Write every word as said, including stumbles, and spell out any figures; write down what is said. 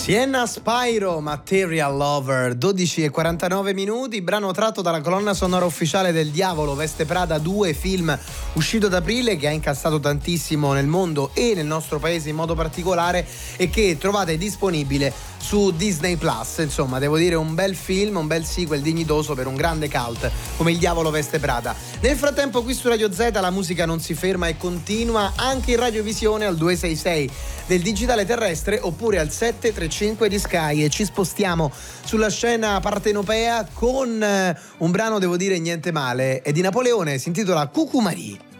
Sienna Spyro, Material Lover, dodici e quarantanove minuti, brano tratto dalla colonna sonora ufficiale del Diavolo Veste Prada due, film uscito ad aprile che ha incassato tantissimo nel mondo e nel nostro paese in modo particolare e che trovate disponibile su Disney Plus. Insomma, devo dire un bel film, un bel sequel dignitoso per un grande cult come Il Diavolo Veste Prada. Nel frattempo qui su Radio Z la musica non si ferma e continua anche in radiovisione al due sei sei del digitale terrestre oppure al sette tre cinque di Sky, e ci spostiamo sulla scena partenopea con un brano, devo dire, niente male, è di Napoleone, si intitola Cucù Marie.